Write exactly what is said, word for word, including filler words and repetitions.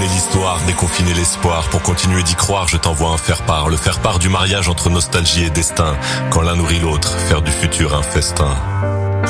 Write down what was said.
Déconfiner l'histoire, déconfiner l'espoir. Pour continuer d'y croire, je t'envoie un faire-part. Le faire-part du mariage entre nostalgie et destin. Quand l'un nourrit l'autre, faire du futur un festin.